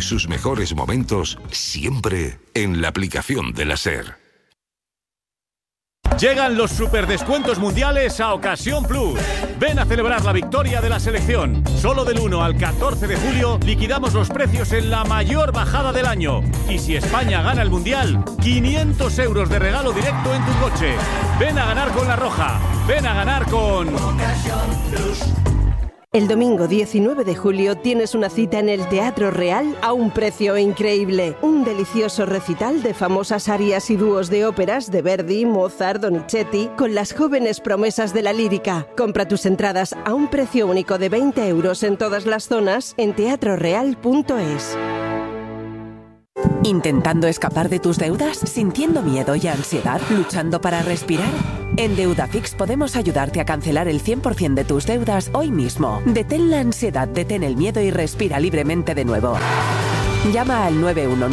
y sus mejores momentos siempre en la aplicación de la SER. Llegan los superdescuentos mundiales a Ocasión Plus. Ven a celebrar la victoria de la selección. Solo del 1 al 14 de julio liquidamos los precios en la mayor bajada del año. Y si España gana el mundial, 500 euros de regalo directo en tu coche. Ven a ganar con La Roja. Ven a ganar con Ocasión Plus. El domingo 19 de julio tienes una cita en el Teatro Real a un precio increíble. Un delicioso recital de famosas arias y dúos de óperas de Verdi, Mozart, Donizetti, con las jóvenes promesas de la lírica. Compra tus entradas a un precio único de 20 euros en todas las zonas en teatroreal.es. ¿Intentando escapar de tus deudas? ¿Sintiendo miedo y ansiedad? ¿Luchando para respirar? En Deudafix podemos ayudarte a cancelar el 100% de tus deudas hoy mismo. Detén la ansiedad, detén el miedo y respira libremente de nuevo. Llama al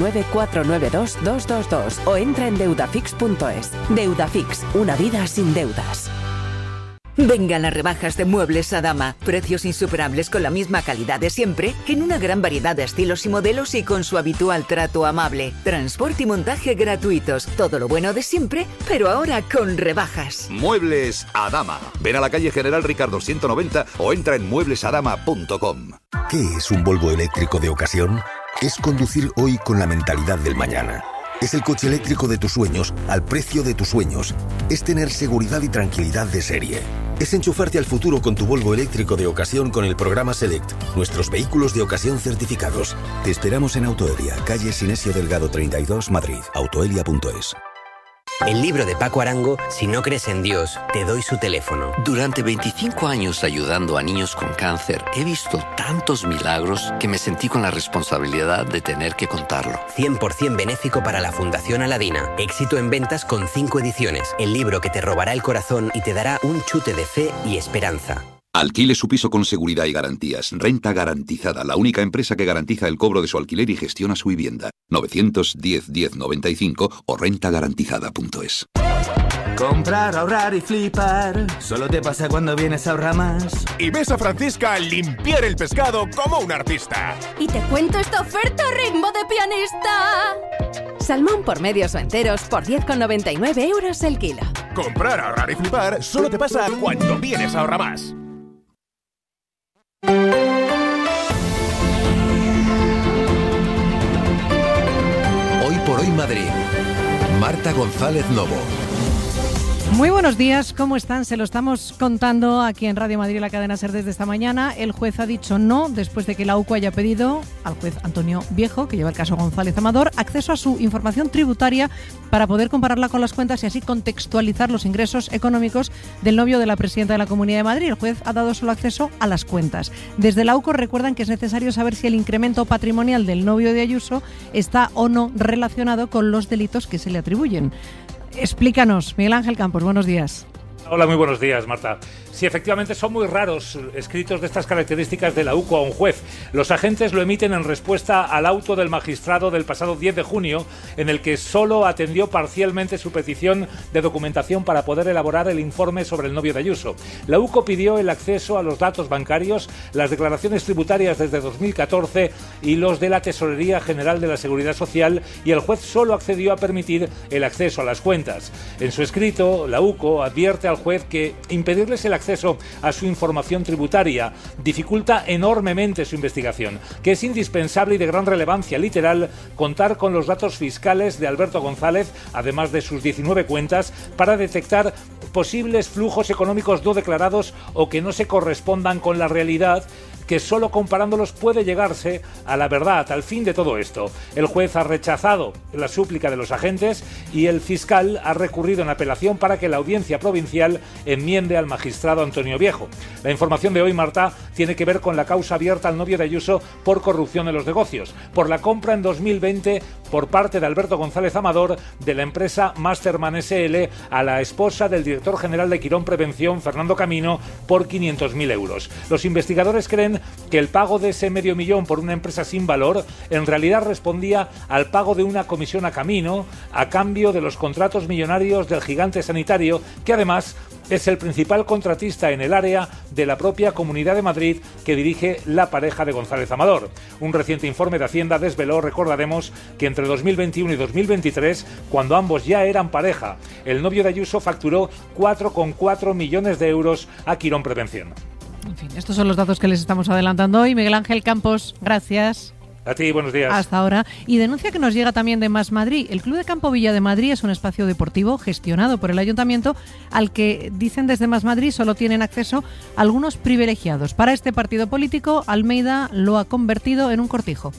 919-492-222 o entra en deudafix.es. Deudafix, una vida sin deudas. Vengan las rebajas de Muebles Adama. Precios insuperables con la misma calidad de siempre, en una gran variedad de estilos y modelos y con su habitual trato amable. Transporte y montaje gratuitos. Todo lo bueno de siempre, pero ahora con rebajas. Muebles Adama. Ven a la calle General Ricardo 190 o entra en mueblesadama.com. ¿Qué es un Volvo eléctrico de ocasión? Es conducir hoy con la mentalidad del mañana. Es el coche eléctrico de tus sueños, al precio de tus sueños. Es tener seguridad y tranquilidad de serie. Es enchufarte al futuro con tu Volvo eléctrico de ocasión con el programa Select. Nuestros vehículos de ocasión certificados. Te esperamos en Autoelia, calle Sinesio Delgado 32, Madrid. Autoelia.es. El libro de Paco Arango, Si no crees en Dios, te doy su teléfono. Durante 25 años ayudando a niños con cáncer, he visto tantos milagros que me sentí con la responsabilidad de tener que contarlo. 100% benéfico para la Fundación Aladina. Éxito en ventas con 5 ediciones. El libro que te robará el corazón y te dará un chute de fe y esperanza. Alquile su piso con seguridad y garantías. Renta Garantizada, la única empresa que garantiza el cobro de su alquiler y gestiona su vivienda. 910-1095 o rentagarantizada.es. Comprar, ahorrar y flipar. Solo te pasa cuando vienes a Ahorramás. Y ves a Francisca limpiar el pescado como un artista. Y te cuento esta oferta ritmo de pianista. Salmón por medios o enteros por 10,99 euros el kilo. Comprar, ahorrar y flipar solo te pasa cuando vienes a Ahorramás. Hoy por hoy Madrid. Marta González Novo. Muy buenos días, ¿cómo están? Se lo estamos contando aquí en Radio Madrid, la cadena SER, desde esta mañana. El juez ha dicho no, después de que la UCO haya pedido al juez Antonio Viejo, que lleva el caso González Amador, acceso a su información tributaria para poder compararla con las cuentas y así contextualizar los ingresos económicos del novio de la presidenta de la Comunidad de Madrid. El juez ha dado solo acceso a las cuentas. Desde la UCO recuerdan que es necesario saber si el incremento patrimonial del novio de Ayuso está o no relacionado con los delitos que se le atribuyen. Explícanos, Miguel Ángel Campos, buenos días. Hola, muy buenos días, Marta. Sí, efectivamente son muy raros escritos de estas características de la UCO a un juez. Los agentes lo emiten en respuesta al auto del magistrado del pasado 10 de junio, en el que solo atendió parcialmente su petición de documentación para poder elaborar el informe sobre el novio de Ayuso. La UCO pidió el acceso a los datos bancarios, las declaraciones tributarias desde 2014 y los de la Tesorería General de la Seguridad Social, y el juez solo accedió a permitir el acceso a las cuentas. En su escrito, la UCO advierte al juez que impedirles el acceso a su información tributaria dificulta enormemente su investigación, que es indispensable y de gran relevancia literal contar con los datos fiscales de Alberto González, además de sus 19 cuentas, para detectar posibles flujos económicos no declarados o que no se correspondan con la realidad, que solo comparándolos puede llegarse a la verdad, al fin de todo esto. El juez ha rechazado la súplica de los agentes y el fiscal ha recurrido en apelación para que la audiencia provincial enmiende al magistrado Antonio Viejo. La información de hoy, Marta, tiene que ver con la causa abierta al novio de Ayuso por corrupción en los negocios, por la compra en 2020 por parte de Alberto González Amador de la empresa Masterman SL a la esposa del director general de Quirón Prevención, Fernando Camino, por 500.000 euros. Los investigadores creen que el pago de ese $500.000 por una empresa sin valor en realidad respondía al pago de una comisión a Camino a cambio de los contratos millonarios del gigante sanitario, que además es el principal contratista en el área de la propia Comunidad de Madrid que dirige la pareja de González Amador. Un reciente informe de Hacienda desveló, recordaremos, que entre 2021 y 2023, cuando ambos ya eran pareja, el novio de Ayuso facturó 4,4 millones de euros a Quirón Prevención. En fin, estos son los datos que les estamos adelantando hoy. Miguel Ángel Campos, gracias. A ti, buenos días. Hasta ahora. Y denuncia que nos llega también de Más Madrid. El Club de Campo Villa de Madrid es un espacio deportivo gestionado por el Ayuntamiento al que, dicen desde Más Madrid, solo tienen acceso algunos privilegiados. Para este partido político, Almeida lo ha convertido en un cortijo.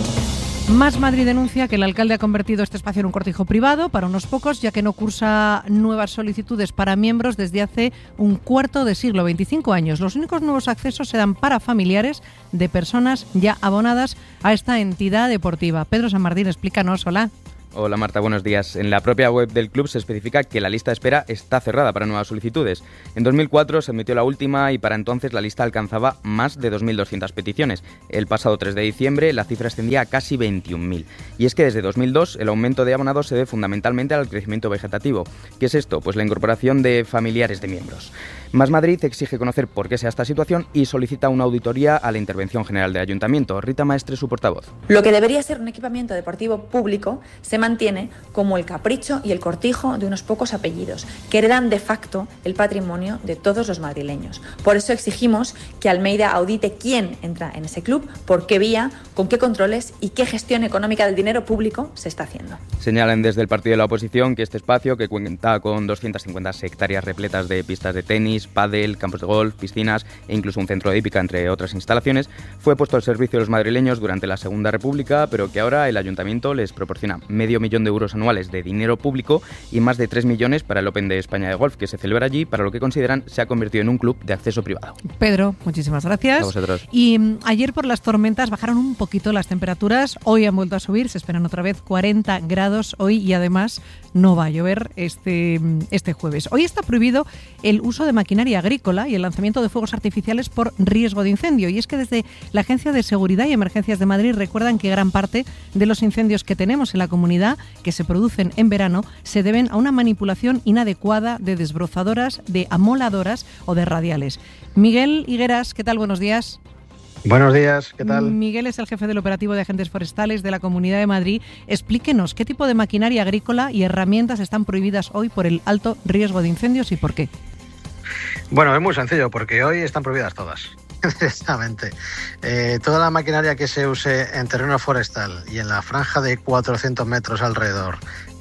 Más Madrid denuncia que el alcalde ha convertido este espacio en un cortijo privado para unos pocos, ya que no cursa nuevas solicitudes para miembros desde hace un cuarto de siglo, 25 años. Los únicos nuevos accesos se dan para familiares de personas ya abonadas a esta entidad deportiva. Pedro San Martín, explícanos. Hola. Hola Marta, buenos días. En la propia web del club se especifica que la lista de espera está cerrada para nuevas solicitudes. En 2004 se admitió la última y para entonces la lista alcanzaba más de 2.200 peticiones. El pasado 3 de diciembre la cifra ascendía a casi 21.000. Y es que desde 2002 el aumento de abonados se debe fundamentalmente al crecimiento vegetativo. ¿Qué es esto? Pues la incorporación de familiares de miembros. Más Madrid exige conocer por qué sea esta situación y solicita una auditoría a la Intervención General del Ayuntamiento. Rita Maestre, su portavoz. Lo que debería ser un equipamiento deportivo público se mantiene como el capricho y el cortijo de unos pocos apellidos, que heredan de facto el patrimonio de todos los madrileños. Por eso exigimos que Almeida audite quién entra en ese club, por qué vía, con qué controles y qué gestión económica del dinero público se está haciendo. Señalan desde el partido de la oposición que este espacio, que cuenta con 250 hectáreas repletas de pistas de tenis, pádel, campos de golf, piscinas e incluso un centro de hípica, entre otras instalaciones, fue puesto al servicio de los madrileños durante la Segunda República, pero que ahora el Ayuntamiento les proporciona $500,000 de euros anuales de dinero público y más de 3 millones para el Open de España de golf, que se celebra allí, para lo que consideran se ha convertido en un club de acceso privado. Pedro, muchísimas gracias. A vosotros. Y ayer por las tormentas bajaron un poquito las temperaturas, hoy han vuelto a subir, se esperan otra vez 40 grados hoy y además no va a llover este jueves. Hoy está prohibido el uso de maquinaria agrícola y el lanzamiento de fuegos artificiales por riesgo de incendio. Y es que desde la Agencia de Seguridad y Emergencias de Madrid recuerdan que gran parte de los incendios que tenemos en la comunidad, que se producen en verano, se deben a una manipulación inadecuada de desbrozadoras, de amoladoras o de radiales. Miguel Higueras, ¿qué tal? Buenos días. Buenos días, ¿qué tal? Miguel es el jefe del operativo de agentes forestales de la Comunidad de Madrid. Explíquenos qué tipo de maquinaria agrícola y herramientas están prohibidas hoy por el alto riesgo de incendios y por qué. Bueno, es muy sencillo, porque hoy están prohibidas todas, directamente. Toda la maquinaria que se use en terreno forestal y en la franja de 400 metros alrededor,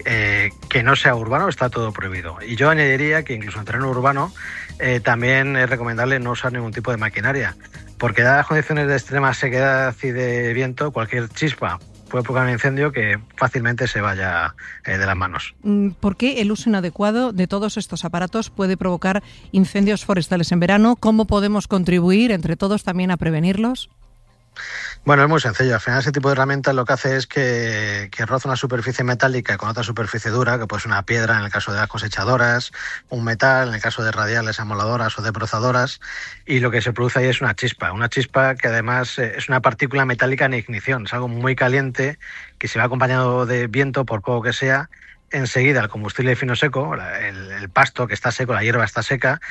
que no sea urbano, está todo prohibido. Y yo añadiría que incluso en terreno urbano también es recomendable no usar ningún tipo de maquinaria, porque dadas las condiciones de extrema sequedad y de viento, cualquier chispa puede provocar un incendio que fácilmente se vaya de las manos. ¿Por qué el uso inadecuado de todos estos aparatos puede provocar incendios forestales en verano? ¿Cómo podemos contribuir entre todos también a prevenirlos? Bueno, es muy sencillo. Al final ese tipo de herramientas lo que hace es que roza una superficie metálica con otra superficie dura, que puede ser una piedra en el caso de las cosechadoras, un metal en el caso de radiales, amoladoras o desbrozadoras, y lo que se produce ahí es una chispa que además es una partícula metálica en ignición, es algo muy caliente que se va acompañado de viento, por poco que sea. Enseguida el combustible fino seco, el pasto que está seco, la hierba está seca,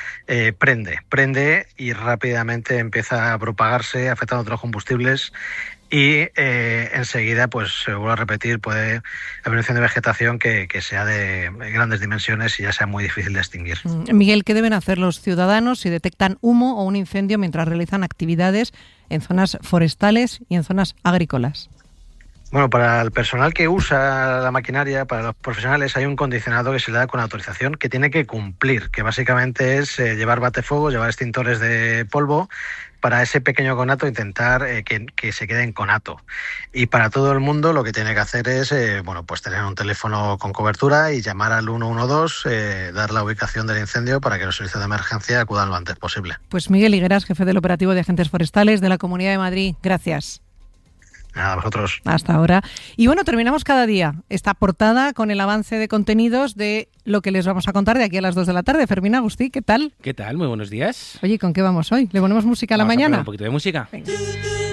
prende y rápidamente empieza a propagarse, afectando a otros combustibles y enseguida, pues se vuelve a repetir, puede haber un incendio de vegetación que sea de grandes dimensiones y ya sea muy difícil de extinguir. Miguel, ¿qué deben hacer los ciudadanos si detectan humo o un incendio mientras realizan actividades en zonas forestales y en zonas agrícolas? Bueno, para el personal que usa la maquinaria, para los profesionales, hay un condicionado que se le da con autorización que tiene que cumplir, que básicamente es llevar batefuegos, llevar extintores de polvo, para ese pequeño conato intentar que se quede en conato. Y para todo el mundo lo que tiene que hacer es pues tener un teléfono con cobertura y llamar al 112, dar la ubicación del incendio para que los servicios de emergencia acudan lo antes posible. Pues Miguel Higueras, jefe del operativo de agentes forestales de la Comunidad de Madrid, gracias. Nada, a vosotros. Hasta ahora. Y bueno, terminamos cada día esta portada con el avance de contenidos de lo que les vamos a contar de aquí a las 2 de la tarde. Fermín Agustí, ¿qué tal? ¿Qué tal? Muy buenos días. Oye, ¿con qué vamos hoy? ¿Le ponemos música a la mañana? Un poquito de música. Venga.